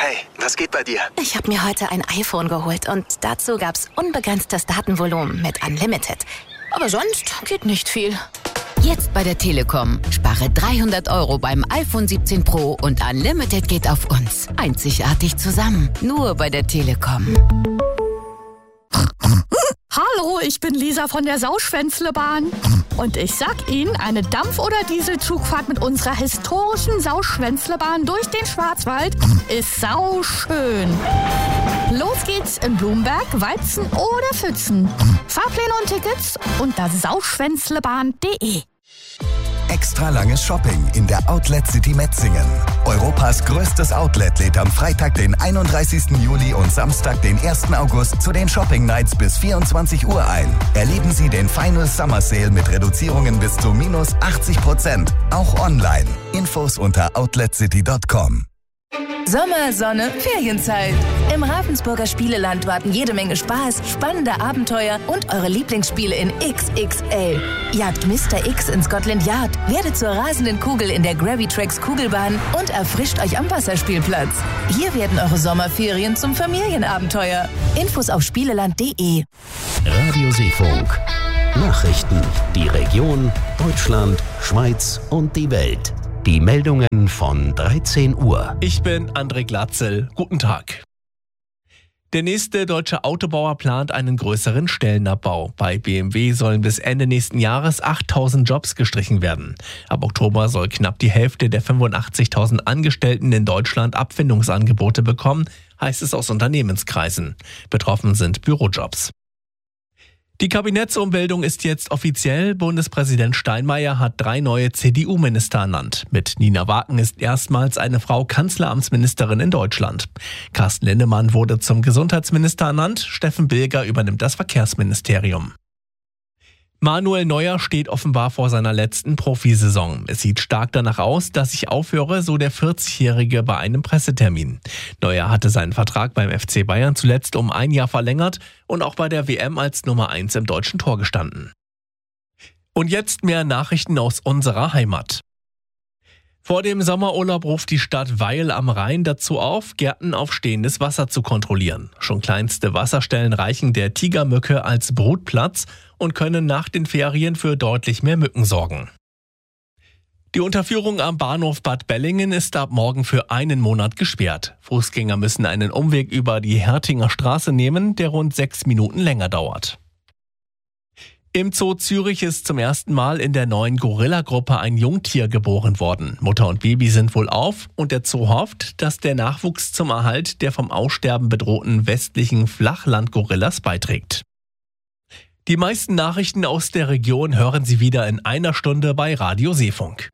Hey, was geht bei dir? Ich habe mir heute ein iPhone geholt und dazu gab's unbegrenztes Datenvolumen mit Unlimited. Aber sonst geht nicht viel. Jetzt bei der Telekom. Spare 300 € beim iPhone 17 Pro und Unlimited geht auf uns. Einzigartig zusammen. Nur bei der Telekom. Hallo, ich bin Lisa von der Sauschwänzlebahn. Und ich sag Ihnen, eine Dampf- oder Dieselzugfahrt mit unserer historischen Sauschwänzlebahn durch den Schwarzwald ist sauschön. Los geht's in Blumberg, Weizen oder Pfützen. Fahrpläne und Tickets unter sauschwänzlebahn.de. Extra langes Shopping in der Outlet City Metzingen. Europas größtes Outlet lädt am Freitag, den 31. Juli und Samstag, den 1. August zu den Shopping Nights bis 24 Uhr ein. Erleben Sie den Final Summer Sale mit Reduzierungen bis zu minus 80%. Auch online. Infos unter outletcity.com. Sommer, Sonne, Ferienzeit. Im Ravensburger Spieleland warten jede Menge Spaß, spannende Abenteuer und eure Lieblingsspiele in XXL. Jagt Mr. X in Scotland Yard, werdet zur rasenden Kugel in der Gravitrax Kugelbahn und erfrischt euch am Wasserspielplatz. Hier werden eure Sommerferien zum Familienabenteuer. Infos auf spieleland.de. Radio Seefunk. Nachrichten, die Region, Deutschland, Schweiz und die Welt. Die Meldungen von 13 Uhr. Ich bin André Glatzel. Guten Tag. Der nächste deutsche Autobauer plant einen größeren Stellenabbau. Bei BMW sollen bis Ende nächsten Jahres 8.000 Jobs gestrichen werden. Ab Oktober soll knapp die Hälfte der 85.000 Angestellten in Deutschland Abfindungsangebote bekommen, heißt es aus Unternehmenskreisen. Betroffen sind Bürojobs. Die Kabinettsumbildung ist jetzt offiziell. Bundespräsident Steinmeier hat 3 neue CDU-Minister ernannt. Mit Nina Wagen ist erstmals eine Frau Kanzleramtsministerin in Deutschland. Carsten Linnemann wurde zum Gesundheitsminister ernannt. Steffen Bilger übernimmt das Verkehrsministerium. Manuel Neuer steht offenbar vor seiner letzten Profisaison. Es sieht stark danach aus, dass ich aufhöre, so der 40-Jährige bei einem Pressetermin. Neuer hatte seinen Vertrag beim FC Bayern zuletzt um 1 Jahr verlängert und auch bei der WM als Nummer 1 im deutschen Tor gestanden. Und jetzt mehr Nachrichten aus unserer Heimat. Vor dem Sommerurlaub ruft die Stadt Weil am Rhein dazu auf, Gärten auf stehendes Wasser zu kontrollieren. Schon kleinste Wasserstellen reichen der Tigermücke als Brutplatz und können nach den Ferien für deutlich mehr Mücken sorgen. Die Unterführung am Bahnhof Bad Bellingen ist ab morgen für 1 Monat gesperrt. Fußgänger müssen einen Umweg über die Hertinger Straße nehmen, der rund 6 Minuten länger dauert. Im Zoo Zürich ist zum ersten Mal in der neuen Gorilla-Gruppe ein Jungtier geboren worden. Mutter und Baby sind wohlauf und der Zoo hofft, dass der Nachwuchs zum Erhalt der vom Aussterben bedrohten westlichen Flachland-Gorillas beiträgt. Die meisten Nachrichten aus der Region hören Sie wieder in einer Stunde bei Radio Seefunk.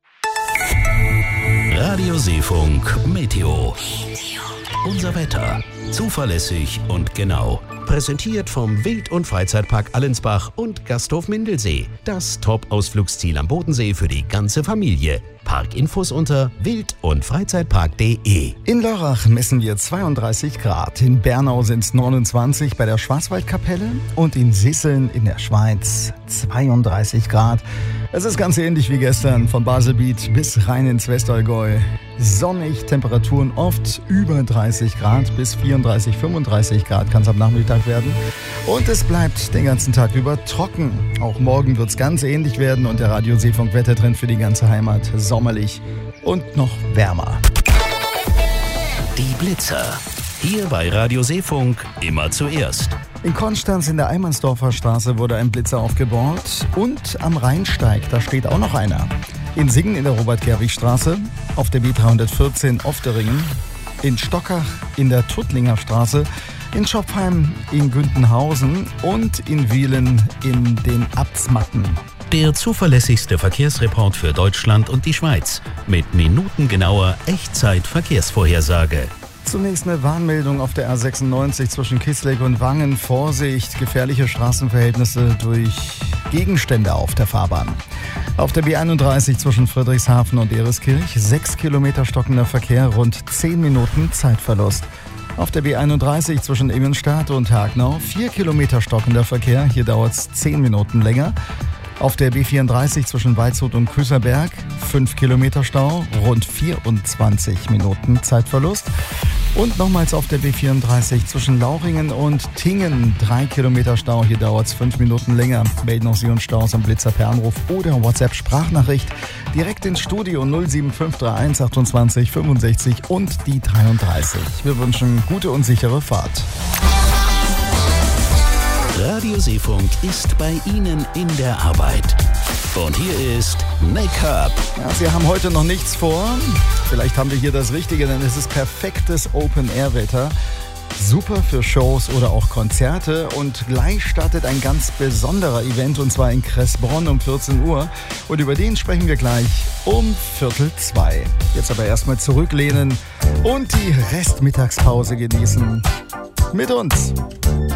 Radio Seefunk Meteo. Unser Wetter. Zuverlässig und genau. Präsentiert vom Wild- und Freizeitpark Allensbach und Gasthof Mindelsee. Das Top-Ausflugsziel am Bodensee für die ganze Familie. Parkinfos unter wild- und freizeitpark.de. In Lörrach messen wir 32 Grad. In Bernau sind es 29 bei der Schwarzwaldkapelle und in Sisseln in der Schweiz 32 Grad. Es ist ganz ähnlich wie gestern, von Baselbiet bis rein ins Westallgäu. Sonnig, Temperaturen oft über 30 Grad bis 34, 35 Grad kann es am Nachmittag werden. Und es bleibt den ganzen Tag über trocken. Auch morgen wird es ganz ähnlich werden und der Radio Seefunk Wettertrend für die ganze Heimat sommerlich und noch wärmer. Die Blitzer. Hier bei Radio Seefunk immer zuerst. In Konstanz in der Eimansdorfer Straße wurde ein Blitzer aufgebohrt und am Rheinsteig, da steht auch noch einer. In Singen in der Robert-Gerwig-Straße, auf der B314 Ofteringen, in Stockach in der Tuttlinger Straße, in Schopfheim in Güntenhausen und in Wielen in den Abtsmatten. Der zuverlässigste Verkehrsreport für Deutschland und die Schweiz mit minutengenauer Echtzeit-Verkehrsvorhersage. Zunächst eine Warnmeldung auf der A96 zwischen Kisleck und Wangen. Vorsicht, gefährliche Straßenverhältnisse durch Gegenstände auf der Fahrbahn. Auf der B31 zwischen Friedrichshafen und Ereskirch 6 Kilometer stockender Verkehr, rund 10 Minuten Zeitverlust. Auf der B31 zwischen Immenstadt und Hagnau 4 Kilometer stockender Verkehr, hier dauert es 10 Minuten länger. Auf der B34 zwischen Waldshut und Küsserberg 5 Kilometer Stau, rund 24 Minuten Zeitverlust. Und nochmals auf der B34 zwischen Lauringen und Tingen. 3 Kilometer Stau, hier dauert es 5 Minuten länger. Melden auch Sie uns Staus am Blitzer per Anruf oder WhatsApp-Sprachnachricht. Direkt ins Studio 07531 28 65 und die 33. Wir wünschen gute und sichere Fahrt. Radio Seefunk ist bei Ihnen in der Arbeit. Und hier ist Make-up. Ja, Sie haben heute noch nichts vor. Vielleicht haben wir hier das Richtige, denn es ist perfektes Open-Air-Wetter. Super für Shows oder auch Konzerte. Und gleich startet ein ganz besonderer Event, und zwar in Kressbronn um 14 Uhr. Und über den sprechen wir gleich um 1:45. Jetzt aber erstmal zurücklehnen und die Restmittagspause genießen. Mit uns.